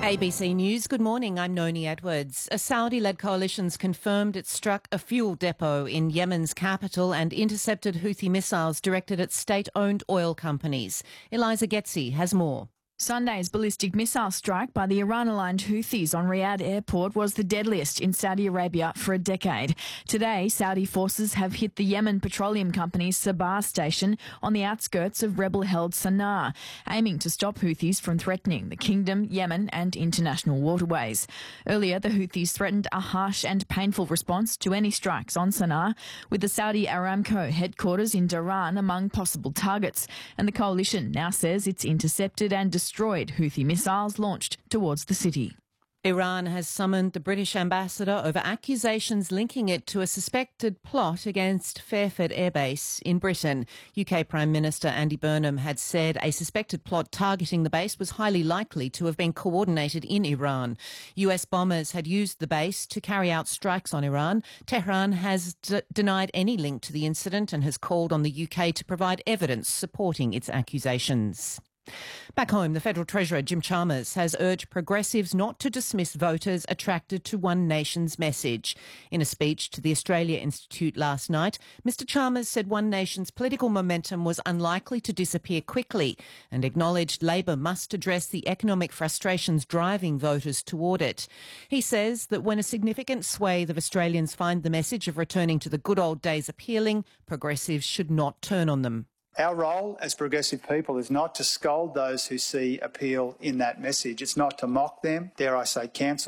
ABC News, good morning, I'm Noni Edwards. A Saudi-led coalition's confirmed it struck a fuel depot in Yemen's capital and intercepted Houthi missiles directed at state-owned oil companies. Eliza Getzi has more. Sunday's ballistic missile strike by the Iran-aligned Houthis on Riyadh airport was the deadliest in Saudi Arabia for a decade. Today, Saudi forces have hit the Yemen Petroleum Company's Sabah station on the outskirts of rebel-held Sana'a, aiming to stop Houthis from threatening the kingdom, Yemen and international waterways. Earlier, the Houthis threatened a harsh and painful response to any strikes on Sana'a, with the Saudi Aramco headquarters in Dhahran among possible targets. And the coalition now says it's intercepted and destroyed Houthi missiles launched towards the city. Iran has summoned the British ambassador over accusations linking it to a suspected plot against Fairford Air Base in Britain. UK Prime Minister Andy Burnham had said a suspected plot targeting the base was highly likely to have been coordinated in Iran. US bombers had used the base to carry out strikes on Iran. Tehran has denied any link to the incident and has called on the UK to provide evidence supporting its accusations. Back home, the Federal Treasurer Jim Chalmers has urged progressives not to dismiss voters attracted to One Nation's message. In a speech to the Australia Institute last night, Mr Chalmers said One Nation's political momentum was unlikely to disappear quickly and acknowledged Labor must address the economic frustrations driving voters toward it. He says that when a significant swathe of Australians find the message of returning to the good old days appealing, progressives should not turn on them. Our role as progressive people is not to scold those who see appeal in that message. It's not to mock them, dare I say cancel